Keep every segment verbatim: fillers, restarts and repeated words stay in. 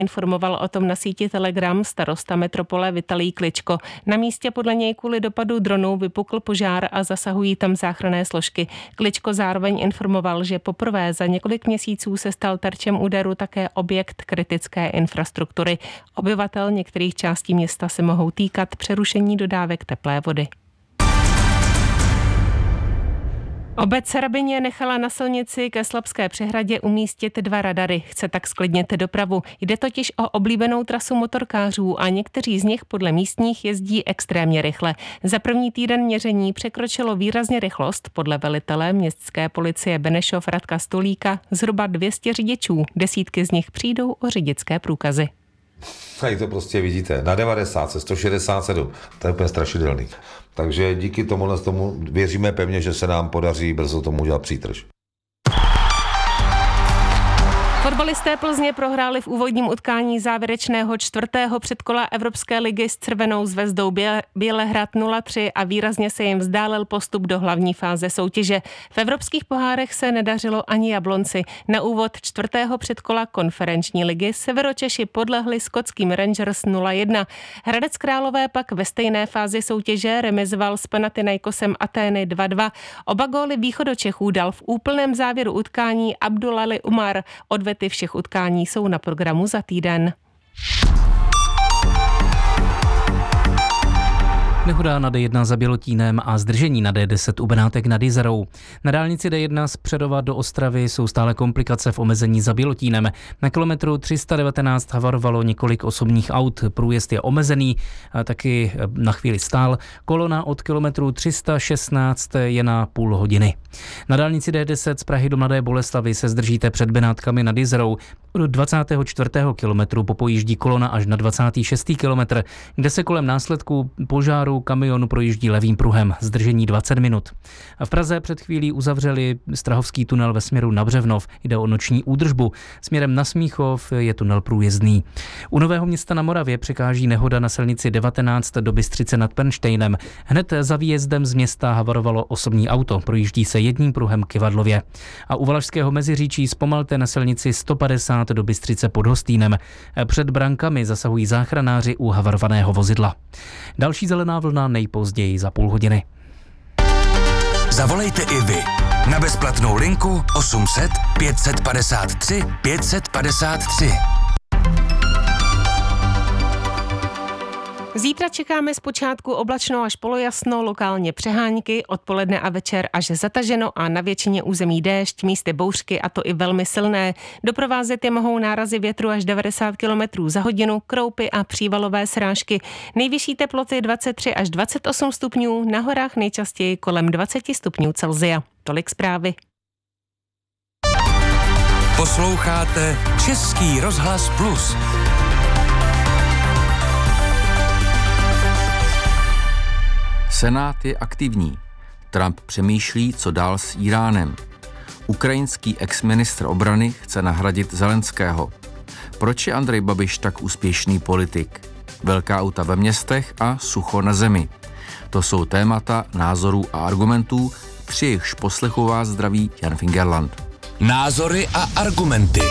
Informoval o tom na síti Telegram starosta metropole Vitalij Kličko. Na místě podle něj kvůli dopadu dronů vypukl požár a zasahují tam záchranné složky. Kličko zároveň informoval, že poprvé za několik měsíců se stal terčem úderu také objekt kritické infrastruktury. Obyvatel některých částí města se mohou týkat přerušení dodávek teplé vody. Obec Rabyně nechala na silnici ke Slabské přehradě umístit dva radary. Chce tak zklidnit dopravu. Jde totiž o oblíbenou trasu motorkářů a někteří z nich podle místních jezdí extrémně rychle. Za první týden měření překročilo výrazně rychlost podle velitele městské policie Benešov Radka Stolíka zhruba dvě stě řidičů. Desítky z nich přijdou o řidičské průkazy. Tady to prostě vidíte, na devadesát, sto šedesát sedm, to je úplně strašidelný. Takže díky tomu, tomu věříme pevně, že se nám podaří brzo tomu udělat přítrž. Fotbalisté Plzně prohráli v úvodním utkání závěrečného čtvrtého předkola Evropské ligy s Crvenou zvezdou Bělehrad nula tři a výrazně se jim vzdálil postup do hlavní fáze soutěže. V evropských pohárech se nedařilo ani Jablonci. Na úvod čtvrtého předkola konferenční ligy Severočeši podlehli skotským Rangers nula jedna. Hradec Králové pak ve stejné fázi soutěže remizoval s Panathinaikosem Atény dva dva. Oba góly Východočechů dal v úplném závěru utkání Abdulali Umar. Odvedli všech utkání jsou na programu za týden. Nehoda na D jedna za Bělotínem a zdržení na D deset u Benátek nad Jizerou. Na dálnici D jedna z Přerova do Ostravy jsou stále komplikace v omezení za Bělotínem. Na kilometru tři sta devatenáct havarovalo několik osobních aut. Průjezd je omezený, a taky na chvíli stál. Kolona od kilometru tři sta šestnáct je na půl hodiny. Na dálnici D deset z Prahy do Mladé Boleslavi se zdržíte před Benátkami nad Jizerou. Do dvacátého čtvrtého kilometru popojíždí kolona až na dvacátý šestý kilometr, kde se kolem následků požáru kamionu projíždí levým pruhem, zdržení dvacet minut. A v Praze před chvílí uzavřeli Strahovský tunel ve směru na Břevnov. Jde o noční údržbu. Směrem na Smíchov je tunel průjezdný. U Nového Města na Moravě překáží nehoda na silnici devatenáct do Bystřice nad Pernštejnem. Hned za výjezdem z města havarovalo osobní auto, projíždí se jedním pruhem k Kivadlově. A u Valašského Meziříčí zpomalte na silnici sto padesát do Bystřice pod Hostýnem. Před brankami zasahují záchranáři u havarovaného vozidla. Další zelená vlna nejpozději za půl hodiny. Zavolejte i vy na bezplatnou linku osm set pět set padesát tři pět set padesát tři. Zítra čekáme zpočátku oblačno až polojasno, lokálně přehánky, odpoledne a večer až zataženo a na většině území déšť, místy bouřky a to i velmi silné. Doprovázet je mohou nárazy větru až devadesát kilometrů za hodinu, kroupy a přívalové srážky. Nejvyšší teploty dvacet tři až dvacet osm stupňů, na horách nejčastěji kolem dvacet stupňů Celsia. Tolik zprávy. Posloucháte Český rozhlas Plus. Senát je aktivní. Trump přemýšlí, co dál s Íránem. Ukrajinský exministr obrany chce nahradit Zelenského. Proč je Andrej Babiš tak úspěšný politik? Velká auta ve městech a sucho na zemi. To jsou témata názorů a argumentů, při jejichž poslechu vás zdraví Jan Fingerland. Názory a argumenty.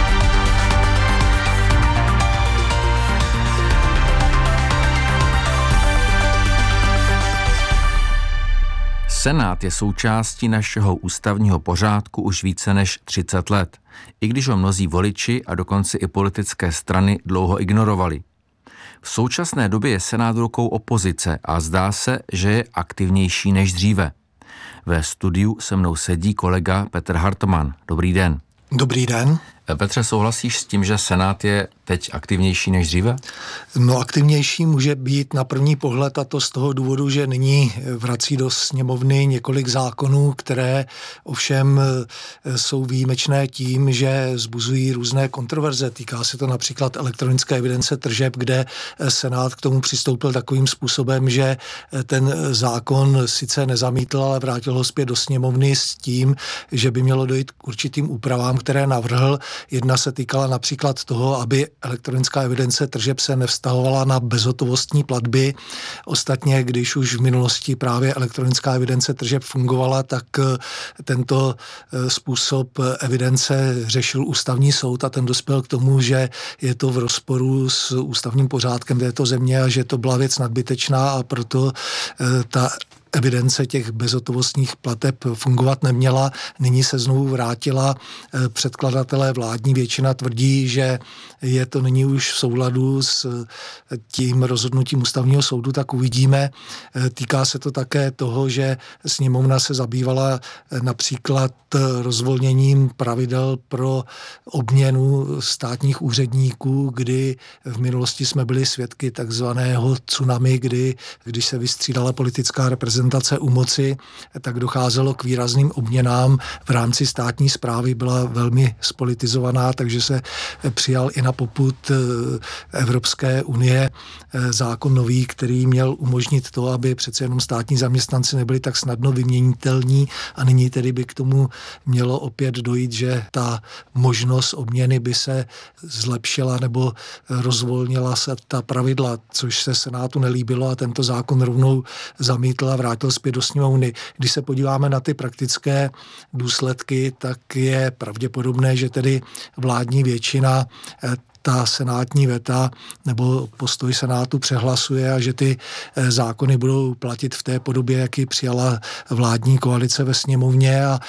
Senát je součástí našeho ústavního pořádku už více než třicet let, i když ho mnozí voliči a dokonce i politické strany dlouho ignorovali. V současné době je Senát rukou opozice a zdá se, že je aktivnější než dříve. Ve studiu se mnou sedí kolega Petr Hartmann. Dobrý den. Dobrý den. Petře, souhlasíš s tím, že Senát je teď aktivnější než dříve? No, aktivnější může být na první pohled, a to z toho důvodu, že nyní vrací do sněmovny několik zákonů, které ovšem jsou výjimečné tím, že vzbuzují různé kontroverze. Týká se to například elektronické evidence tržeb, kde Senát k tomu přistoupil takovým způsobem, že ten zákon sice nezamítl, ale vrátil ho zpět do sněmovny s tím, že by mělo dojít k určitým úpravám, které navrhl. Jedna se týkala například toho, aby elektronická evidence tržeb se nevztahovala na bezhotovostní platby. Ostatně, když už v minulosti právě elektronická evidence tržeb fungovala, tak tento způsob evidence řešil ústavní soud a ten dospěl k tomu, že je to v rozporu s ústavním pořádkem této země a že to byla věc nadbytečná a proto ta evidence těch bezhotovostních plateb fungovat neměla. Nyní se znovu vrátila. Předkladatelé vládní většina tvrdí, že je to nyní už v souladu s tím rozhodnutím ústavního soudu, tak uvidíme. Týká se to také toho, že sněmovna se zabývala například rozvolněním pravidel pro obměnu státních úředníků, kdy v minulosti jsme byli svědky takzvaného tsunami, kdy, když se vystřídala politická reprezentace u moci, tak docházelo k výrazným obměnám v rámci státní správy, byla velmi spolitizovaná, takže se přijal i na popud Evropské unie zákon nový, který měl umožnit to, aby přece jenom státní zaměstnanci nebyli tak snadno vyměnitelní a nyní tedy by k tomu mělo opět dojít, že ta možnost obměny by se zlepšila nebo rozvolnila se ta pravidla, což se Senátu nelíbilo a tento zákon rovnou zamítl a vrátil zpět do sněmovny. Když se podíváme na ty praktické důsledky, tak je pravděpodobné, že tedy vládní většina ta senátní veta nebo postoj Senátu přehlasuje a že ty zákony budou platit v té podobě, jak ji přijala vládní koalice ve sněmovně a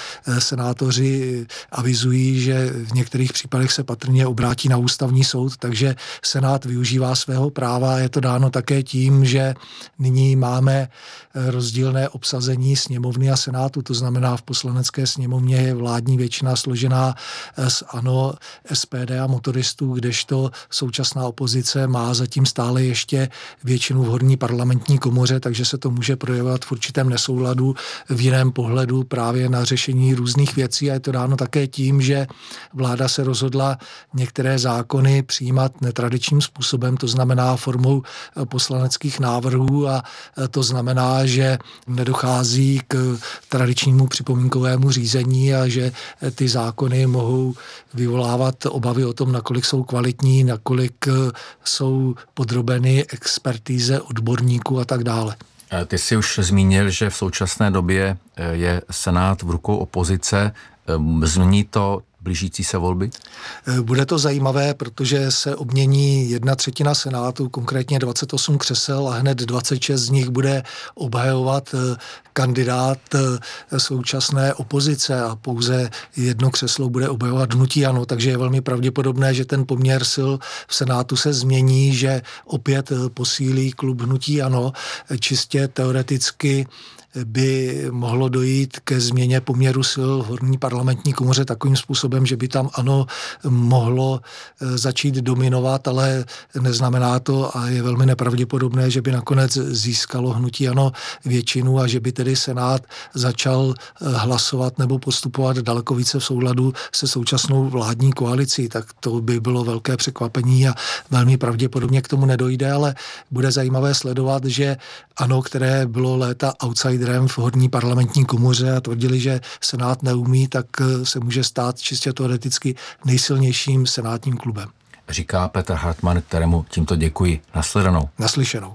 senátoři avizují, že v některých případech se patrně obrátí na ústavní soud, takže Senát využívá svého práva a je to dáno také tím, že nyní máme rozdílné obsazení sněmovny a Senátu, to znamená v poslanecké sněmovně je vládní většina složená z ANO, S P D a motoristů, kdežto současná opozice má zatím stále ještě většinu v horní parlamentní komoře, takže se to může projevovat v určitém nesouladu, v jiném pohledu právě na řešení různých věcí a je to dáno také tím, že vláda se rozhodla některé zákony přijímat netradičním způsobem, to znamená formou poslaneckých návrhů a to znamená, že nedochází k tradičnímu připomínkovému řízení a že ty zákony mohou vyvolávat obavy o tom, nakolik jsou kvalitní, nakolik jsou podrobeny expertíze odborníků a tak dále. Ty jsi už zmínil, že v současné době je Senát v rukou opozice. Změní to blížící se volby? Bude to zajímavé, protože se obmění jedna třetina Senátu, konkrétně dvacet osm křesel a hned dvacet šest z nich bude obhajovat kandidát současné opozice a pouze jedno křeslo bude obhajovat hnutí ANO, takže je velmi pravděpodobné, že ten poměr sil v Senátu se změní, že opět posílí klub hnutí ANO, čistě teoreticky by mohlo dojít ke změně poměru sil v horní parlamentní komoře takovým způsobem, že by tam ANO mohlo začít dominovat, ale neznamená to a je velmi nepravděpodobné, že by nakonec získalo hnutí ANO většinu a že by tedy Senát začal hlasovat nebo postupovat daleko více v souladu se současnou vládní koalicí, tak to by bylo velké překvapení a velmi pravděpodobně k tomu nedojde, ale bude zajímavé sledovat, že ANO, které bylo léta outside v horní parlamentní komoře a tvrdili, že Senát neumí, tak se může stát čistě teoreticky nejsilnějším senátním klubem. Říká Petr Hartmann, kterému tímto děkuji. Nasledanou. Naslyšenou.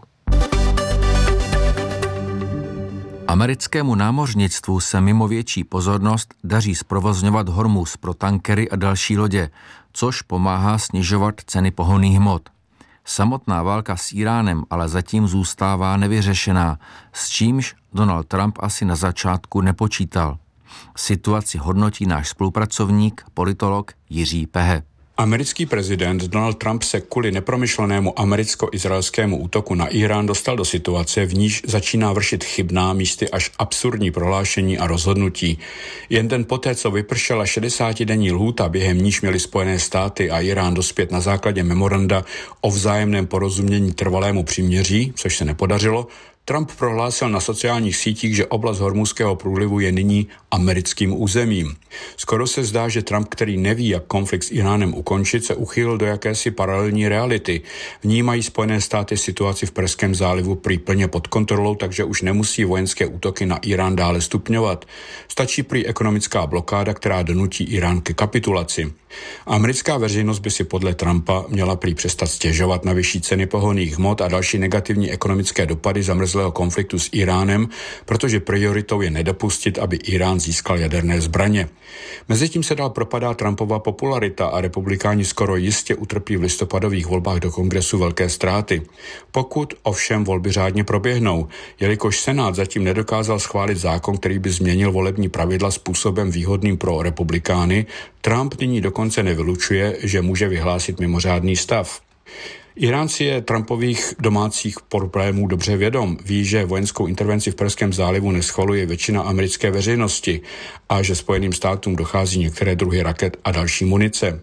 Americkému námořnictvu se mimo větší pozornost daří zprovozňovat Hormuz pro tankery a další lodě, což pomáhá snižovat ceny pohonných hmot. Samotná válka s Iránem ale zatím zůstává nevyřešená, s čímž Donald Trump asi na začátku nepočítal. Situaci hodnotí náš spolupracovník, politolog Jiří Pehe. Americký prezident Donald Trump se kvůli nepromyšlenému americko-izraelskému útoku na Irán dostal do situace, v níž začíná vršit chybná, místy až absurdní prohlášení a rozhodnutí. Jen den poté, co vypršela šedesátidenní lhůta, během níž měly Spojené státy a Irán dospět na základě memoranda o vzájemném porozumění trvalému příměří, což se nepodařilo, Trump prohlásil na sociálních sítích, že oblast Hormuzského průlivu je nyní americkým územím. Skoro se zdá, že Trump, který neví, jak konflikt s Iránem ukončit, se uchýlil do jakési paralelní reality. V ní mají Spojené státy situaci v Perském zálivu prý plně pod kontrolou, takže už nemusí vojenské útoky na Irán dále stupňovat. Stačí prý ekonomická blokáda, která donutí Irán ke kapitulaci. Americká veřejnost by si podle Trumpa měla prý přestat stěžovat na vyšší ceny pohonných hmot a další negativní ekonomické dopady zamrzlého konfliktu s Iránem, protože prioritou je nedopustit, aby Irán získal jaderné zbraně. Mezitím se dál propadá Trumpova popularita a republikáni skoro jistě utrpí v listopadových volbách do kongresu velké ztráty. Pokud ovšem volby řádně proběhnou, jelikož Senát zatím nedokázal schválit zákon, který by změnil volební pravidla způsobem výhodným pro republikány, Trump nyní dokonce nevylučuje, že může vyhlásit mimořádný stav. Irán si je Trumpových domácích problémů dobře vědom. Ví, že vojenskou intervenci v Perském zálivu neschvaluje většina americké veřejnosti a že Spojeným státům dochází některé druhy raket a další munice.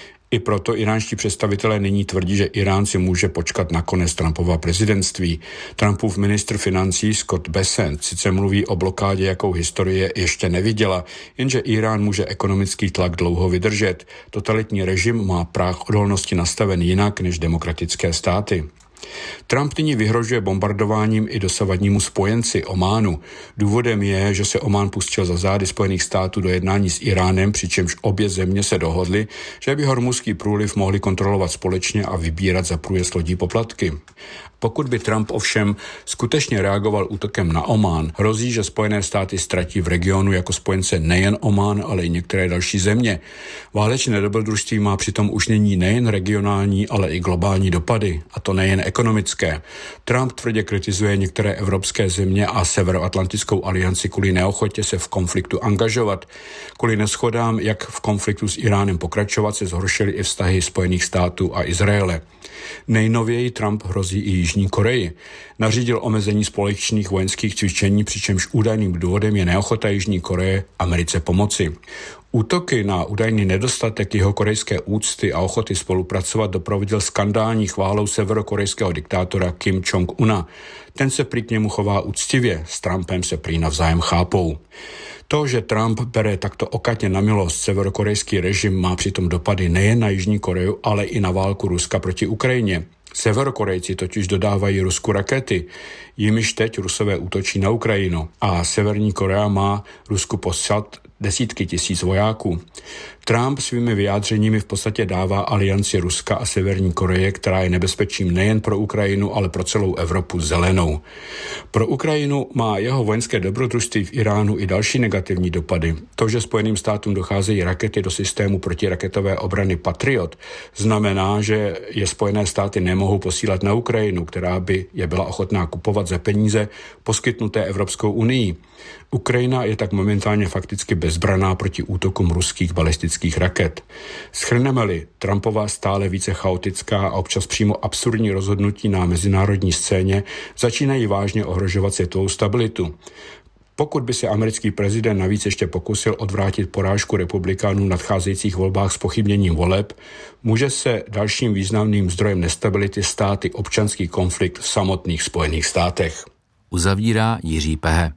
I proto iránští představitelé nyní tvrdí, že Irán si může počkat na konec Trumpova prezidentství. Trumpův ministr financí Scott Bessent sice mluví o blokádě, jakou historie ještě neviděla, jenže Irán může ekonomický tlak dlouho vydržet. Totalitní režim má práh odolnosti nastaven jinak než demokratické státy. Trump nyní vyhrožuje bombardováním i dosavadnímu spojenci Ománu. Důvodem je, že se Omán pustil za zády Spojených států do jednání s Iránem, přičemž obě země se dohodly, že by Hormuzský průliv mohli kontrolovat společně a vybírat za průjezd lodí poplatky. Pokud by Trump ovšem skutečně reagoval útokem na Omán, hrozí, že Spojené státy ztratí v regionu jako spojence nejen Omán, ale i některé další země. Válečné dobrodružství má přitom už nyní nejen regionální, ale i globální dopady, a to nejen ekonomické. Trump tvrdě kritizuje některé evropské země a Severoatlantickou alianci kvůli neochotě se v konfliktu angažovat. Kvůli neshodám, jak v konfliktu s Iránem pokračovat, se zhoršily i vztahy Spojených států a Izraele. Nejnověji Trump hrozí i Jižní Koreji. Nařídil omezení společných vojenských cvičení, přičemž údajným důvodem je neochota Jižní Koreje Americe pomoci. Útoky na údajný nedostatek jihokorejské úcty a ochoty spolupracovat doprovodil skandální chválou severokorejského diktátora Kim Jong-una. Ten se prý k němu chová úctivě, s Trumpem se prý navzájem chápou. To, že Trump bere takto okatně na milost severokorejský režim, má přitom dopady nejen na Jižní Koreu, ale i na válku Ruska proti Ukrajině. Severokorejci totiž dodávají Rusku rakety, jimiž teď Rusové útočí na Ukrajinu a Severní Korea má Rusku poslat desítky tisíc vojáků. Trump svými vyjádřeními v podstatě dává alianci Ruska a Severní Koreje, která je nebezpečím nejen pro Ukrajinu, ale pro celou Evropu, zelenou. Pro Ukrajinu má jeho vojenské dobrodružství v Iránu i další negativní dopady. To, že Spojeným státům docházejí rakety do systému protiraketové obrany Patriot, znamená, že je Spojené státy nemohou posílat na Ukrajinu, která by je byla ochotná kupovat za peníze poskytnuté Evropskou unii. Ukrajina je tak momentálně fakticky bezbraná proti útokům ruských balistických raket. Shrneme-li Trumpova stále více chaotická a občas přímo absurdní rozhodnutí na mezinárodní scéně, začínají vážně ohrožovat světovou stabilitu. Pokud by se americký prezident navíc ještě pokusil odvrátit porážku republikánů v nadcházejících volbách s pochybněním voleb, může se dalším významným zdrojem nestability stát i občanský konflikt v samotných Spojených státech. Uzavírá Jiří Pehe.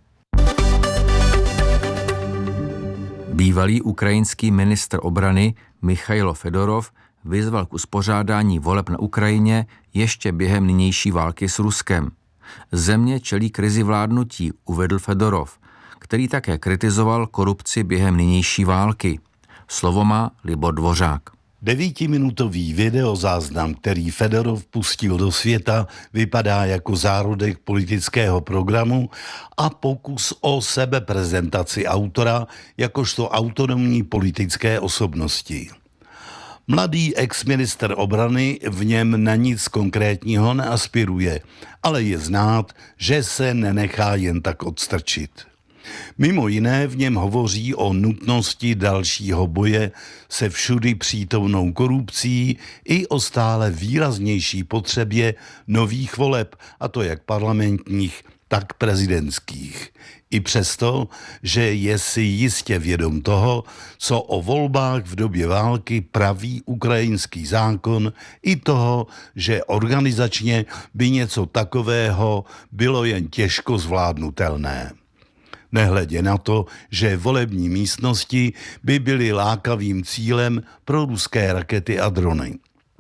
Bývalý ukrajinský ministr obrany Michailo Fedorov vyzval k uspořádání voleb na Ukrajině ještě během nynější války s Ruskem. Země čelí krizi vládnutí, uvedl Fedorov, který také kritizoval korupci během nynější války. Slovo má Libor Dvořák. Devítiminutový videozáznam, který Fedorov pustil do světa, vypadá jako zárodek politického programu a pokus o sebeprezentaci autora jakožto autonomní politické osobnosti. Mladý ex-ministr obrany v něm na nic konkrétního neaspiruje, ale je znát, že se nenechá jen tak odstrčit. Mimo jiné v něm hovoří o nutnosti dalšího boje se všudy přítomnou korupcí i o stále výraznější potřebě nových voleb, a to jak parlamentních, tak prezidentských. I přesto, že je si jistě vědom toho, co o volbách v době války praví ukrajinský zákon, i toho, že organizačně by něco takového bylo jen těžko zvládnutelné. Nehledě na to, že volební místnosti by byly lákavým cílem pro ruské rakety a drony.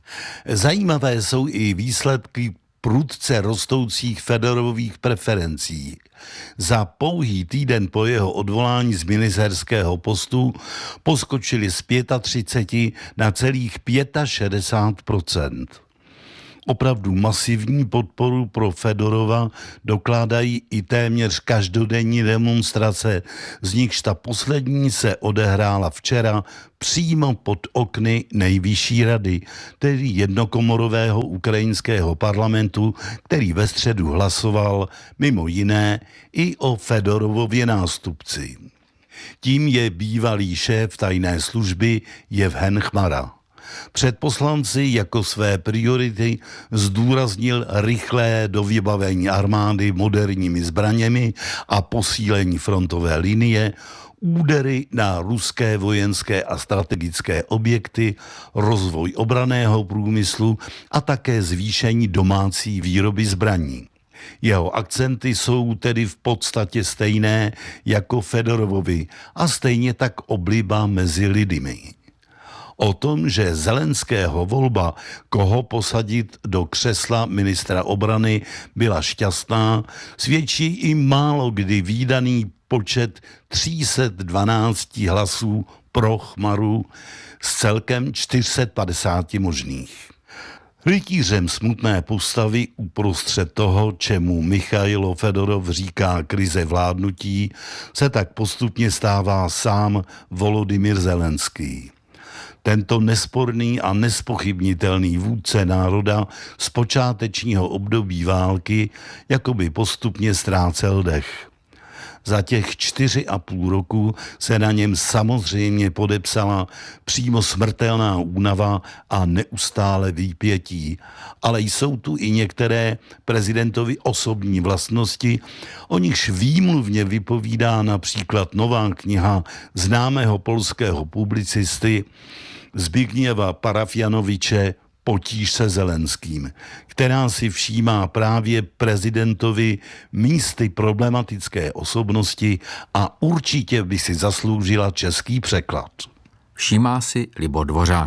Zajímavé jsou i výsledky prudce rostoucích Fedorových preferencí. Za pouhý týden po jeho odvolání z ministerského postu poskočili z třicet pět na celých šedesát pět procent. Opravdu masivní podporu pro Fedorova dokládají i téměř každodenní demonstrace, z nichž ta poslední se odehrála včera přímo pod okny Nejvyšší rady, tedy jednokomorového ukrajinského parlamentu, který ve středu hlasoval mimo jiné i o Fedorovově nástupci. Tím je bývalý šéf tajné služby Jevhen Chmara. Před poslanci jako své priority zdůraznil rychlé dovybavení armády moderními zbraněmi a posílení frontové linie, údery na ruské vojenské a strategické objekty, rozvoj obranného průmyslu a také zvýšení domácí výroby zbraní. Jeho akcenty jsou tedy v podstatě stejné jako Fedorovovi a stejně tak obliba mezi lidmi. O tom, že Zelenského volba, koho posadit do křesla ministra obrany, byla šťastná, svědčí i málo kdy vídaný počet tři sta dvanáct hlasů pro Chmaru z celkem čtyři sta padesát možných. Rytířem smutné postavy uprostřed toho, čemu Michailo Fedorov říká krize vládnutí, se tak postupně stává sám Volodymyr Zelenský. Tento nesporný a nespochybnitelný vůdce národa z počátečního období války jakoby postupně ztrácel dech. Za těch čtyři a půl roku se na něm samozřejmě podepsala přímo smrtelná únava a neustále výpětí, ale jsou tu i některé prezidentovy osobní vlastnosti, o nichž výmluvně vypovídá například nová kniha známého polského publicisty Zbigniewa Parafianoviče Potíž se Zelenským, která si všímá právě prezidentovi místy problematické osobnosti a určitě by si zasloužila český překlad. Všímá si Libor Dvořák.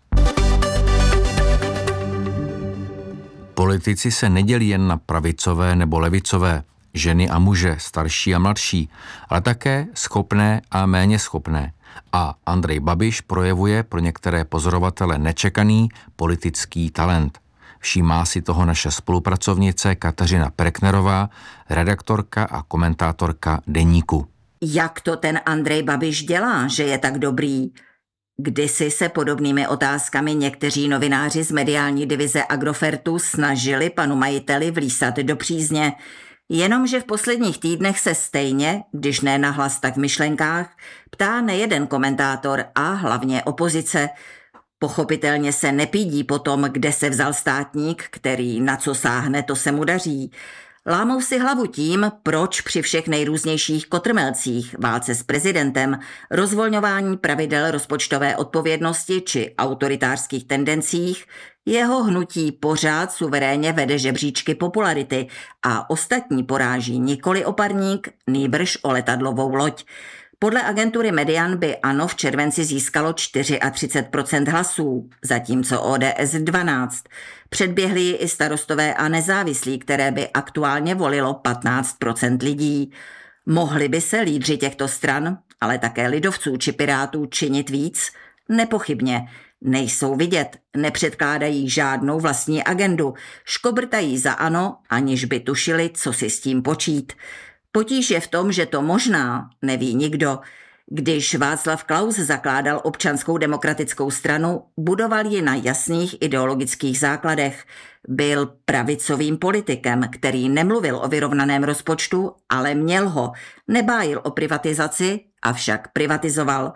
Politici se nedělí jen na pravicové nebo levicové, ženy a muže, starší a mladší, ale také schopné a méně schopné. A Andrej Babiš projevuje pro některé pozorovatele nečekaný politický talent. Všímá si toho naše spolupracovnice Kateřina Perknerová, redaktorka a komentátorka Deníku. Jak to ten Andrej Babiš dělá, že je tak dobrý? Kdysi se podobnými otázkami někteří novináři z mediální divize Agrofertu snažili panu majiteli vlísat do přízně, jenomže v posledních týdnech se stejně, když ne nahlas, tak v myšlenkách, ptá nejeden komentátor a hlavně opozice. Pochopitelně se nepídí po tom, kde se vzal státník, který na co sáhne, to se mu daří. Lámou si hlavu tím, proč při všech nejrůznějších kotrmelcích, válce s prezidentem, rozvolňování pravidel rozpočtové odpovědnosti či autoritářských tendencích jeho hnutí pořád suverénně vede žebříčky popularity a ostatní poráží nikoli o parník, nýbrž o letadlovou loď. Podle agentury Median by ANO v červenci získalo třicet čtyři procent hlasů, zatímco O D S dvanáct. Předběhli ji i starostové a nezávislí, které by aktuálně volilo patnáct procent lidí. Mohli by se lídři těchto stran, ale také lidovců či pirátů činit víc? Nepochybně. Nejsou vidět, nepředkládají žádnou vlastní agendu, škobrtají za ANO, aniž by tušili, co si s tím počít. Potíž je v tom, že to možná neví nikdo. Když Václav Klaus zakládal Občanskou demokratickou stranu, budoval ji na jasných ideologických základech. Byl pravicovým politikem, který nemluvil o vyrovnaném rozpočtu, ale měl ho. Nebájil o privatizaci, avšak privatizoval.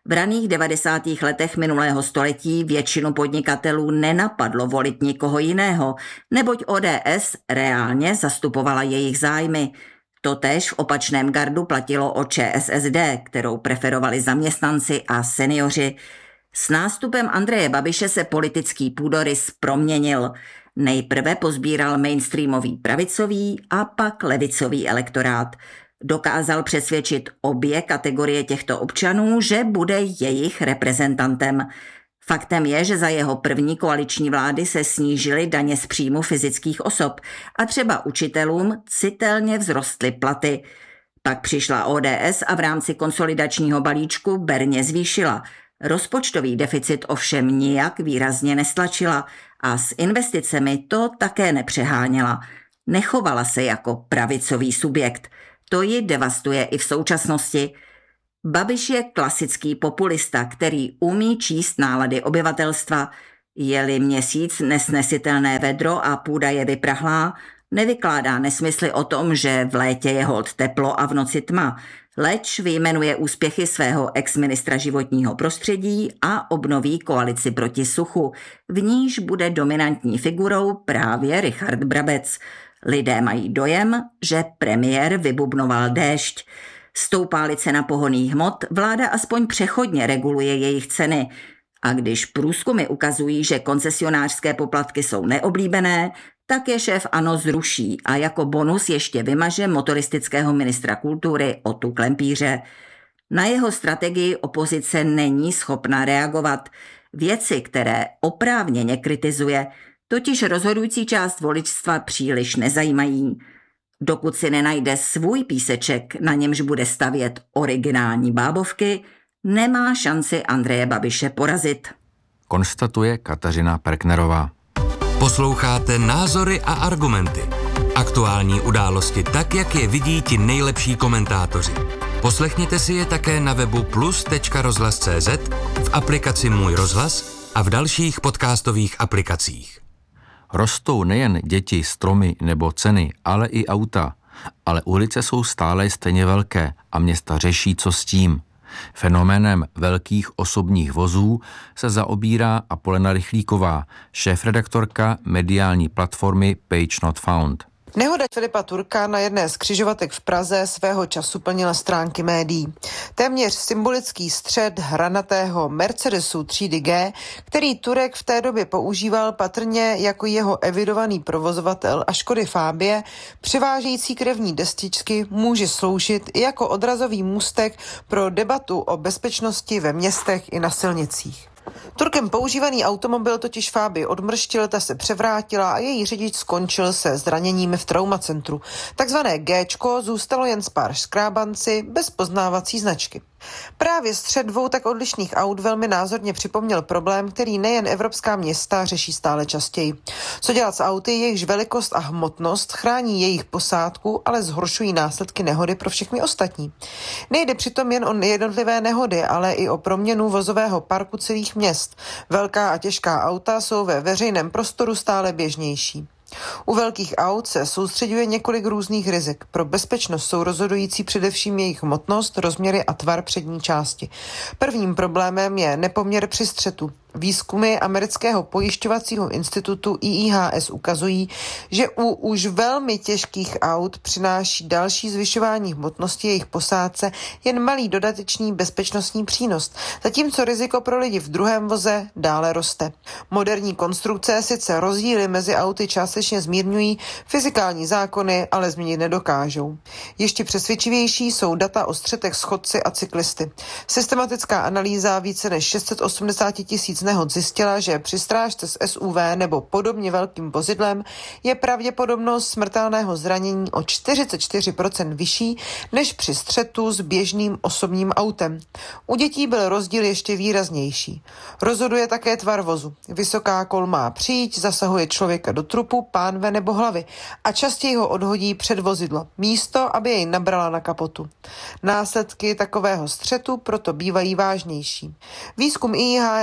V raných devadesátých letech minulého století většinu podnikatelů nenapadlo volit nikoho jiného, neboť O D S reálně zastupovala jejich zájmy. Totéž v opačném gardu platilo o Č S S D, kterou preferovali zaměstnanci a seniori. S nástupem Andreje Babiše se politický půdorys proměnil. Nejprve pozbíral mainstreamový pravicový a pak levicový elektorát. Dokázal přesvědčit obě kategorie těchto občanů, že bude jejich reprezentantem. Faktem je, že za jeho první koaliční vlády se snížily daně z příjmu fyzických osob a třeba učitelům citelně vzrostly platy. Pak přišla O D S a v rámci konsolidačního balíčku berně zvýšila. Rozpočtový deficit ovšem nijak výrazně nestlačila a s investicemi to také nepřeháněla. Nechovala se jako pravicový subjekt. To ji devastuje i v současnosti. Babiš je klasický populista, který umí číst nálady obyvatelstva. Je-li měsíc nesnesitelné vedro a půda je vyprahlá, nevykládá nesmysly o tom, že v létě je holt teplo a v noci tma, leč vyjmenuje úspěchy svého ex-ministra životního prostředí a obnoví koalici proti suchu, v níž bude dominantní figurou právě Richard Brabec. Lidé mají dojem, že premiér vybubnoval déšť. Stoupá-li cena pohonných hmot, vláda aspoň přechodně reguluje jejich ceny. A když průzkumy ukazují, že koncesionářské poplatky jsou neoblíbené, tak je šéf ANO zruší a jako bonus ještě vymaže motoristického ministra kultury Otu Klempíře. Na jeho strategii opozice není schopna reagovat. Věci, které oprávněně kritizuje, totiž rozhodující část voličstva příliš nezajímají. Dokud si nenajde svůj píseček, na němž bude stavět originální bábovky, nemá šanci Andreje Babiše porazit. Konstatuje Kateřina Perknerová. Posloucháte Názory a argumenty. Aktuální události tak, jak je vidí ti nejlepší komentátoři. Poslechněte si je také na webu plus tečka rozhlas tečka cé zet, v aplikaci Můj rozhlas a v dalších podcastových aplikacích. Rostou nejen děti, stromy nebo ceny, ale i auta. Ale ulice jsou stále stejně velké a města řeší, co s tím. Fenoménem velkých osobních vozů se zaobírá Apolena Rychlíková, šéfredaktorka mediální platformy Page Not Found. Nehoda Filipa Turka na jedné z křižovatek v Praze svého času plnila stránky médií. Téměř symbolický střed hranatého Mercedesu třídy G, který Turek v té době používal patrně jako jeho evidovaný provozovatel a Škody Fabie, převážející krevní destičky, může sloužit i jako odrazový můstek pro debatu o bezpečnosti ve městech i na silnicích. Turkem používaný automobil totiž Fábii odmrštil, ta se převrátila a její řidič skončil se zraněními v traumacentru. Takzvané Géčko zůstalo jen s pár škrábanci bez poznávací značky. Právě střed dvou tak odlišných aut velmi názorně připomněl problém, který nejen evropská města řeší stále častěji. Co dělat s auty, jejichž velikost a hmotnost chrání jejich posádku, ale zhoršují následky nehody pro všechny ostatní. Nejde přitom jen o jednotlivé nehody, ale i o proměnu vozového parku celých měst. Velká a těžká auta jsou ve veřejném prostoru stále běžnější. U velkých aut se soustřeďuje několik různých rizik. Pro bezpečnost jsou rozhodující především jejich hmotnost, rozměry a tvar přední části. Prvním problémem je nepoměr při střetu. Výzkumy amerického pojišťovacího institutu I I H S ukazují, že u už velmi těžkých aut přináší další zvyšování hmotnosti jejich posádce jen malý dodatečný bezpečnostní přínos, zatímco riziko pro lidi v druhém voze dále roste. Moderní konstrukce sice rozdíly mezi auty částečně zmírňují, fyzikální zákony ale změnit nedokážou. Ještě přesvědčivější jsou data o střetech s chodci a cyklisty. Systematická analýza více než šest set osmdesát tisíc nehod zjistila, že při strážce s S U V nebo podobně velkým vozidlem je pravděpodobnost smrtelného zranění o čtyřicet čtyři procent vyšší než při střetu s běžným osobním autem. U dětí byl rozdíl ještě výraznější. Rozhoduje také tvar vozu. Vysoká kol má příď, zasahuje člověka do trupu, pánve nebo hlavy a častěji ho odhodí před vozidlo, místo, aby jej nabrala na kapotu. Následky takového střetu proto bývají vážnější. Výzkum I I H S také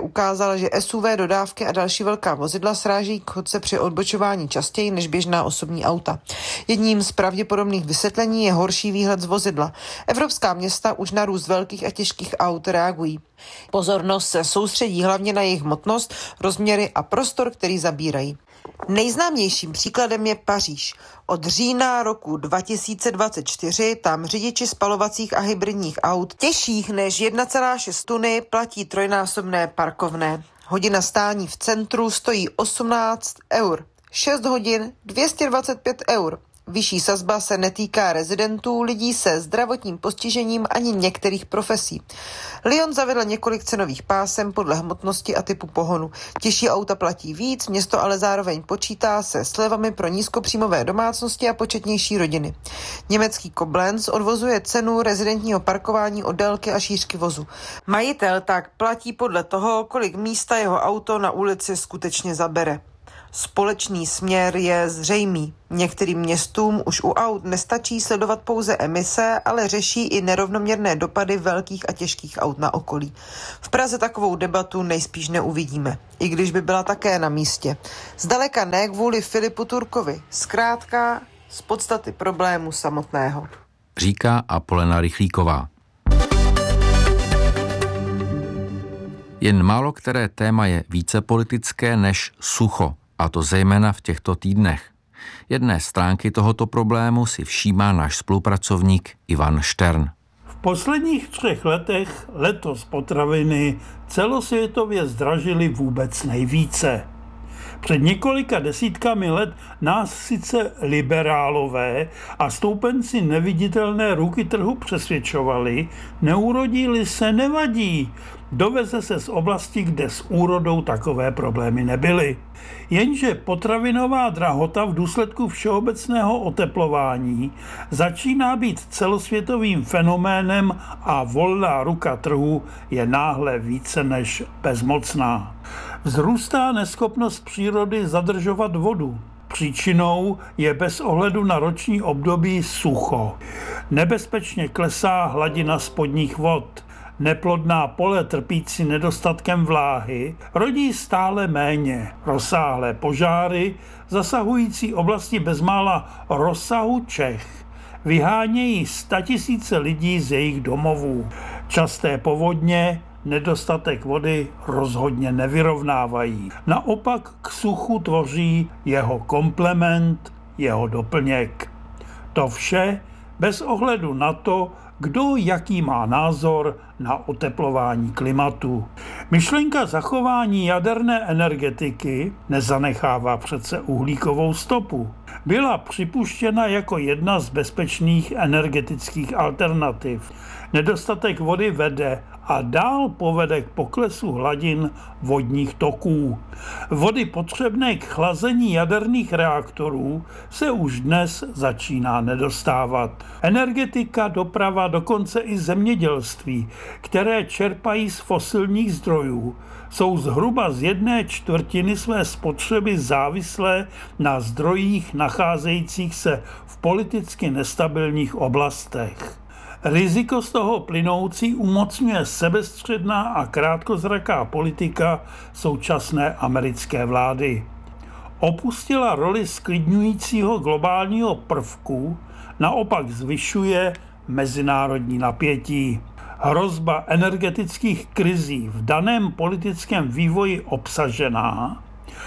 ukázal, že S U V, dodávky a další velká vozidla sráží chodce při odbočování častěji než běžná osobní auta. Jedním z pravděpodobných vysvětlení je horší výhled z vozidla. Evropská města už na růst velkých a těžkých aut reagují. Pozornost se soustředí hlavně na jejich hmotnost, rozměry a prostor, který zabírají. Nejznámějším příkladem je Paříž. Od října roku dva tisíce dvacet čtyři tam řidiči spalovacích a hybridních aut těžších než jedna celá šest tuny platí trojnásobné parkovné. Hodina stání v centru stojí osmnáct eur. šest hodin dvě stě dvacet pět eur. Vyšší sazba se netýká rezidentů, lidí se zdravotním postižením ani některých profesí. Lyon zavedl několik cenových pásem podle hmotnosti a typu pohonu. Těžší auta platí víc, město ale zároveň počítá se slevami pro nízkopříjmové domácnosti a početnější rodiny. Německý Koblenz odvozuje cenu rezidentního parkování od délky a šířky vozu. Majitel tak platí podle toho, kolik místa jeho auto na ulici skutečně zabere. Společný směr je zřejmý. Některým městům už u aut nestačí sledovat pouze emise, ale řeší i nerovnoměrné dopady velkých a těžkých aut na okolí. V Praze takovou debatu nejspíš neuvidíme, i když by byla také na místě. Zdaleka ne kvůli Filipu Turkovi, zkrátka z podstaty problému samotného. Říká Apolena Rychlíková. Jen málo které téma je více politické než sucho, a to zejména v těchto týdnech. Jedné stránky tohoto problému si všímá náš spolupracovník Ivan Štern. V posledních třech letech letos potraviny celosvětově zdražily vůbec nejvíce. Před několika desítkami let nás sice liberálové a stoupenci neviditelné ruky trhu přesvědčovali, neurodí-li se nevadí, doveze se z oblasti, kde s úrodou takové problémy nebyly. Jenže potravinová drahota v důsledku všeobecného oteplování začíná být celosvětovým fenoménem a volná ruka trhu je náhle více než bezmocná. Vzrůstá neschopnost přírody zadržovat vodu. Příčinou je bez ohledu na roční období sucho. Nebezpečně klesá hladina spodních vod. Neplodná pole trpící nedostatkem vláhy rodí stále méně. Rozsáhlé požáry, zasahující oblasti bezmála rozsahu Čech, vyhánějí statisíce lidí z jejich domovů. Časté povodně nedostatek vody rozhodně nevyrovnávají. Naopak k suchu tvoří jeho komplement, jeho doplněk. To vše bez ohledu na to, kdo jaký má názor na oteplování klimatu. Myšlenka zachování jaderné energetiky nezanechává přece uhlíkovou stopu. Byla připuštěna jako jedna z bezpečných energetických alternativ. Nedostatek vody vede a dál povede k poklesu hladin vodních toků. Vody potřebné k chlazení jaderných reaktorů se už dnes začíná nedostávat. Energetika, doprava, dokonce i zemědělství, které čerpají z fosilních zdrojů, jsou zhruba z jedné čtvrtiny své spotřeby závislé na zdrojích nacházejících se v politicky nestabilních oblastech. Riziko z toho plynoucí umocňuje sebestředná a krátkozraká politika současné americké vlády. Opustila roli sklidňujícího globálního prvku, naopak zvyšuje mezinárodní napětí. Hrozba energetických krizí v daném politickém vývoji obsažená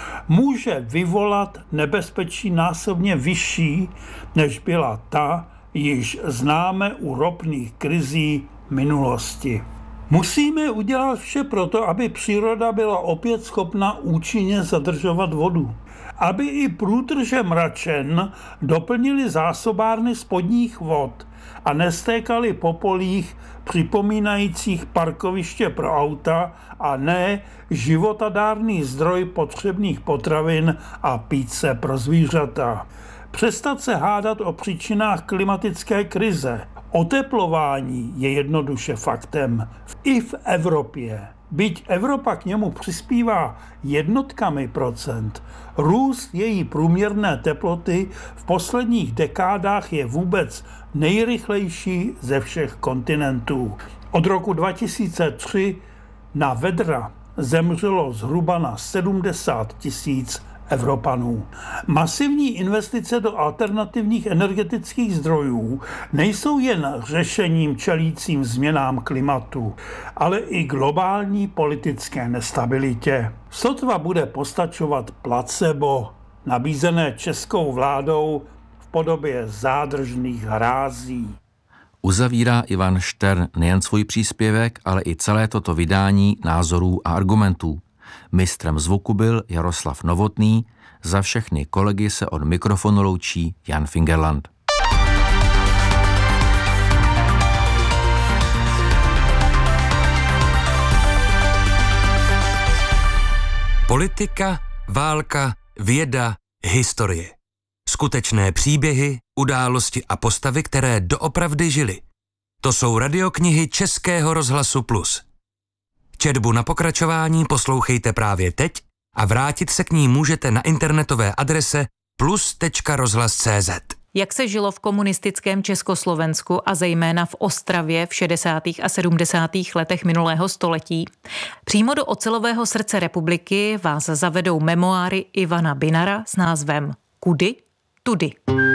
může vyvolat nebezpečí násobně vyšší, než byla ta, již známe u ropných krizí minulosti. Musíme udělat vše proto, aby příroda byla opět schopna účinně zadržovat vodu. Aby i průtrže mračen doplnili zásobárny spodních vod a nestékaly po polích připomínajících parkoviště pro auta a ne životadárný zdroj potřebných potravin a píce pro zvířata. Přestat se hádat o příčinách klimatické krize. Oteplování je jednoduše faktem. I v Evropě. Byť Evropa k němu přispívá jednotkami procent, růst její průměrné teploty v posledních dekádách je vůbec nejrychlejší ze všech kontinentů. Od roku dva tisíce tři na vedra zemřelo zhruba na sedmdesát tisíc Evropanů. Masivní investice do alternativních energetických zdrojů nejsou jen řešením čelícím změnám klimatu, ale i globální politické nestabilitě. Sotva bude postačovat placebo nabízené českou vládou v podobě zádržných hrází. Uzavírá Ivan Štern nejen svůj příspěvek, ale i celé toto vydání názorů a argumentů. Mistrem zvuku byl Jaroslav Novotný, za všechny kolegy se od mikrofonu loučí Jan Fingerland. Politika, válka, věda, historie. Skutečné příběhy, události a postavy, které doopravdy žily. To jsou radioknihy Českého rozhlasu Plus. Četbu na pokračování poslouchejte právě teď a vrátit se k ní můžete na internetové adrese plus tečka rozhlas tečka cé zet. Jak se žilo v komunistickém Československu a zejména v Ostravě v šedesátých a sedmdesátých letech minulého století? Přímo do ocelového srdce republiky vás zavedou memoáry Ivana Binara s názvem Kudy, tudy.